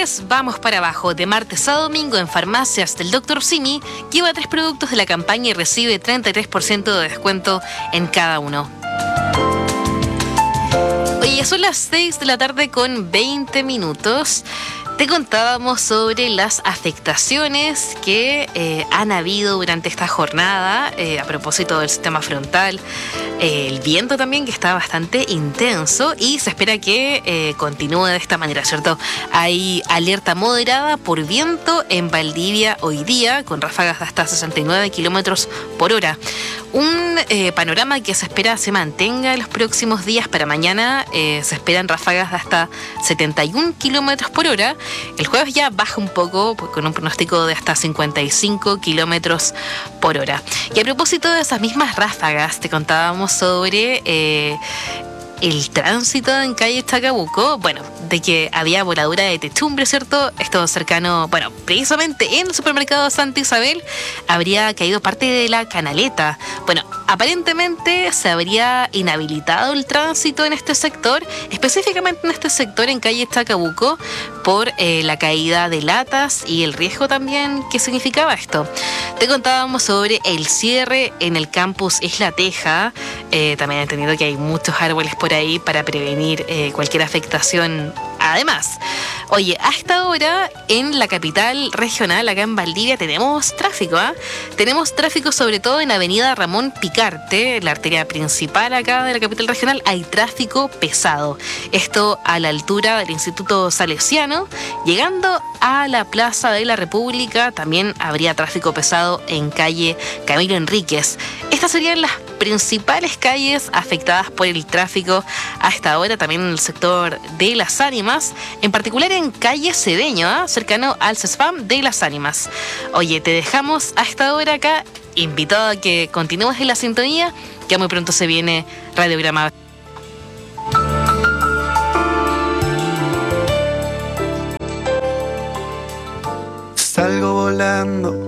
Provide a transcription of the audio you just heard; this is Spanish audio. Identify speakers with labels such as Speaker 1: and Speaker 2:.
Speaker 1: lunes vamos para abajo. De martes a domingo en farmacias del Dr. Simi lleva 3 productos de la campaña y recibe 33% de descuento en cada uno. Oye, son las 6 de la tarde con 20 minutos. Te contábamos sobre las afectaciones que han habido durante esta jornada a propósito del sistema frontal, el viento también que está bastante intenso y se espera que continúe de esta manera, ¿cierto? Hay alerta moderada por viento en Valdivia hoy día con ráfagas de hasta 69 kilómetros por hora. Un panorama que se espera se mantenga en los próximos días. Para mañana se esperan ráfagas de hasta 71 kilómetros por hora. El jueves ya baja un poco con un pronóstico de hasta 55 kilómetros por hora. Y a propósito de esas mismas ráfagas, te contábamos sobre el tránsito en calle Chacabuco, bueno, de que había voladura de techumbre, ¿cierto? Esto cercano, bueno, precisamente en el supermercado Santa Isabel habría caído parte de la canaleta. Bueno, aparentemente se habría inhabilitado el tránsito en este sector, específicamente en este sector en calle Chacabuco, por la caída de latas y el riesgo también que significaba esto. Te contábamos sobre el cierre en el campus Isla Teja, también he entendido que hay muchos árboles por ahí para prevenir cualquier afectación. Además, oye, a esta hora en la capital regional, acá en Valdivia, tenemos tráfico, ¿ah? Tenemos tráfico sobre todo en Avenida Ramón Picarte, la arteria principal acá de la capital regional, hay tráfico pesado. Esto a la altura del Instituto Salesiano, llegando a la Plaza de la República, también habría tráfico pesado en calle Camilo Enríquez. Estas serían las principales calles afectadas por el tráfico a esta hora, también en el sector de Las Ánimas, en particular en calle Cedeño, cercano al CESFAM de Las Ánimas. Oye, te dejamos a esta hora acá, invitado a que continúes en la sintonía, ya muy pronto se viene Radiograma.
Speaker 2: Salgo volando